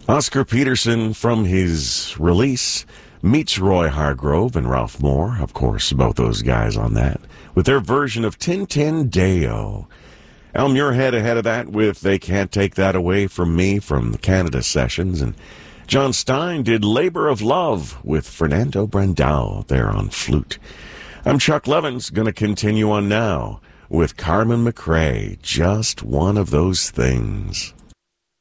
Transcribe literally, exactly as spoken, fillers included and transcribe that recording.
Oscar Peterson, from his release, meets Roy Hargrove and Ralph Moore, of course, both those guys on that, with their version of Tin Tin Day-O. Al Muirhead ahead of that with They Can't Take That Away From Me from the Canada sessions, and John Stein did Labor of Love with Fernando Brandao there on flute. I'm Chuck Levins, going to continue on now with Carmen McRae, Just One of Those Things.